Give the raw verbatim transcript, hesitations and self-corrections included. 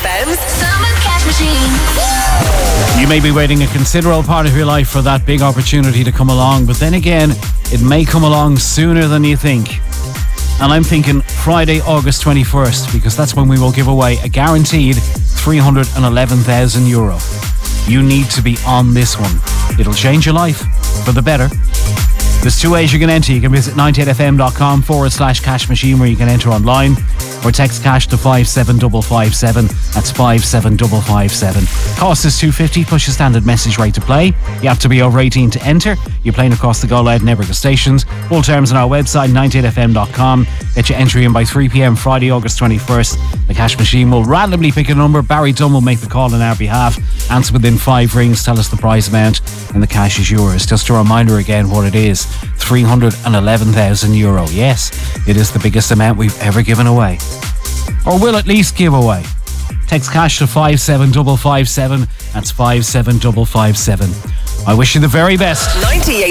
F M's Summer Cash Machine. You may be waiting a considerable part of your life for that big opportunity to come along, but then again, it may come along sooner than you think. And I'm thinking Friday, August twenty-first, because that's when we will give away a guaranteed three hundred eleven thousand euro. You need to be on this one. It'll change your life for the better. There's two ways you can enter. You can visit ninety-eight fm.com forward slash cash machine where you can enter online, or text cash to five seven five five seven. That's five seven five five seven. Cost is two fifty plus your standard message rate to play. You have to be over eighteen to enter. You're playing across the Go Loud network stations. Full terms on our website, ninety-eight f m dot com. Get your entry in by three p.m. Friday, August twenty-first. The cash machine will randomly pick a number. Barry Dunn will make the call on our behalf. Answer within five rings. Tell us the prize amount and the cash is yours. Just a reminder again what it is. three hundred eleven thousand euro. Yes, it is the biggest amount we've ever given away. Or will at least give away. Text cash to five seven five five seven. That's five seven five five seven. I wish you the very best. ninety-eight